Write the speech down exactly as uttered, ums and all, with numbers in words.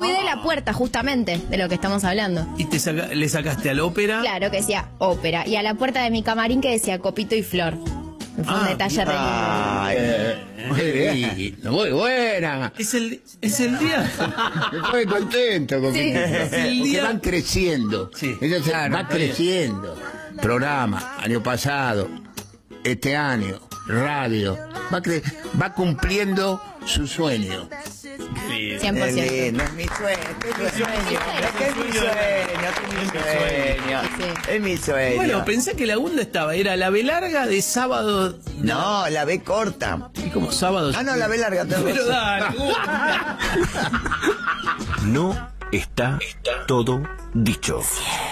cuidé la puerta, justamente, de lo que estamos hablando. ¿Y te saca, le sacaste a la ópera? Claro, que decía ópera. Y a la puerta de mi camarín que decía copito y flor. Fue Ah, un detalle re Ay, Eh, muy buena. Es el, es el día. Estoy contento porque, Sí. porque día- van creciendo. Sí. Entonces Claro, va está bien. creciendo. Programa, año pasado, este año, radio. Va, cre- va cumpliendo su sueño. cien por qué ciento. lindo, es mi sueño, es mi sueño, es que es mi sueño, es mi sueño, Sí. es mi sueño. Bueno, pensé que la segunda estaba, era la B larga de sábado. No, la B corta. ¿Y como sábado? Ah, no, la B larga. tengo Pero razón. dale. No está todo dicho.